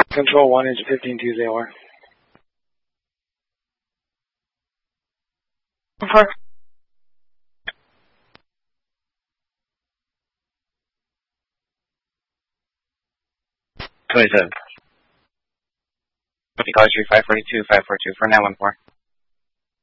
Control 1 engine 15-2 ZOR. For 27. College 542, 542 for 914.